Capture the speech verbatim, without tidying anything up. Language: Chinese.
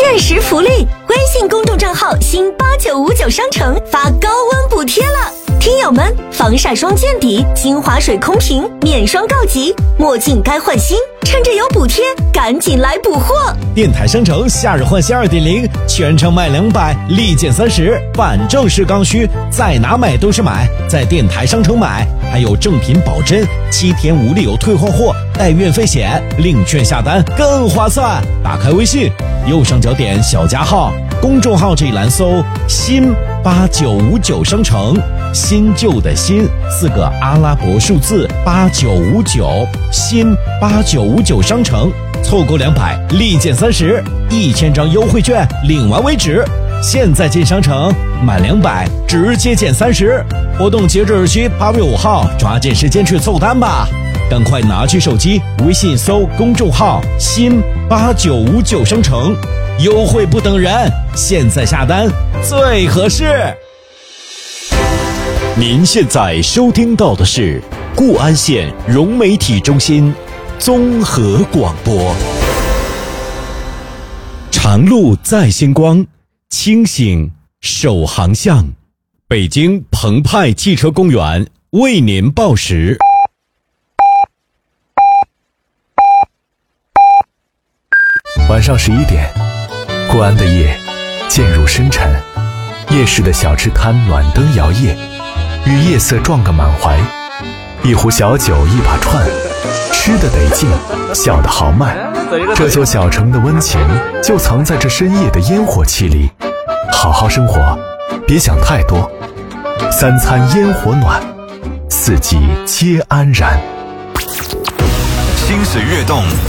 限时福利，微信公众账号新八九五九商城发高温补贴了。听友们，防晒霜见底，精华水空瓶面霜告急，墨镜该换新，趁着有补贴，赶紧来补货！ 电台商城夏日换新 二点零， 全程卖两百，立减三十，反正是刚需，在哪买都是买，在电台商城买，还有正品保真，七天无理由退换货，带运费险，领券下单更划算。打开微信，右上角点小加号，公众号这一栏搜新八九五九商城，新旧的新四个阿拉伯数字八九五九，新八九五九商城，凑够两百立减三十，一千张优惠券领完为止。现在进商城满两百直接减三十，活动截止日期八月五号，抓紧时间去凑单吧！赶快拿起手机，微信搜公众号新八九五九商城，优惠不等人，现在下单最合适。 您现在收听到的是固安县融媒体中心综合广播。长路在星光，清醒守航向。北京澎湃汽车公园为您报时。 晚上十一点，固安的夜渐入深沉，夜市的小吃摊暖灯摇曳，与夜色撞个满怀。一壶小酒一把串，吃得得劲，笑得豪迈。这座小城的温情就藏在这深夜的烟火气里。好好生活，别想太多，三餐烟火暖，四季皆安然。 心水跃动，